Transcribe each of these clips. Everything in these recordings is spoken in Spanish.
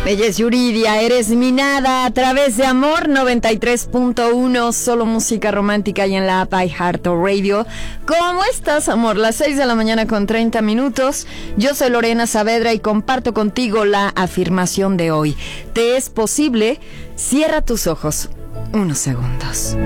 Ella es Yuridia, eres mi nada a través de Amor 93.1, solo música romántica y en la app iHeartRadio. ¿Cómo estás, amor? Las 6 de la mañana con 30 minutos. Yo soy Lorena Saavedra y comparto contigo la afirmación de hoy. ¿Te es posible? Cierra tus ojos unos segundos.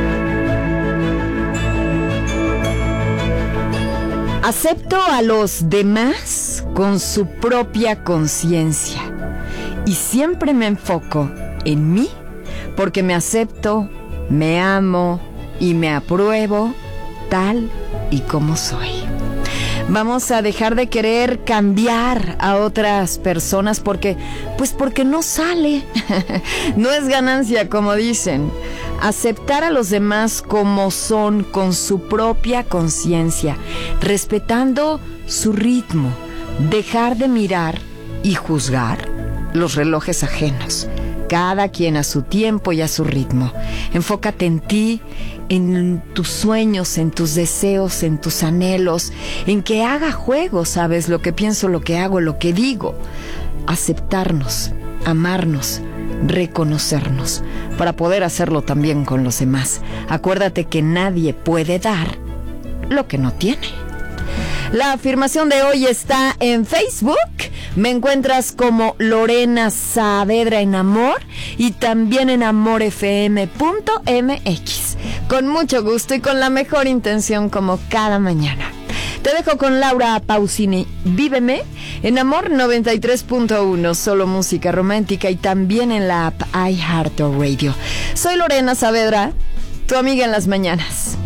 Acepto a los demás con su propia conciencia. Y siempre me enfoco en mí porque me acepto, me amo y me apruebo tal y como soy. Vamos a dejar de querer cambiar a otras personas porque no sale. No es ganancia, como dicen. Aceptar a los demás como son, con su propia conciencia, respetando su ritmo. Dejar de mirar y juzgar los relojes ajenos, cada quien a su tiempo y a su ritmo. Enfócate en ti, en tus sueños, en tus deseos, en tus anhelos, en que haga juego, ¿sabes? Lo que pienso, lo que hago, lo que digo. Aceptarnos, amarnos, reconocernos, para poder hacerlo también con los demás. Acuérdate que nadie puede dar lo que no tiene. La afirmación de hoy está en Facebook. Me encuentras como Lorena Saavedra en Amor y también en amorfm.mx. Con mucho gusto y con la mejor intención como cada mañana. Te dejo con Laura Pausini. Víveme en Amor 93.1, solo música romántica y también en la app iHeartRadio. Soy Lorena Saavedra, tu amiga en las mañanas.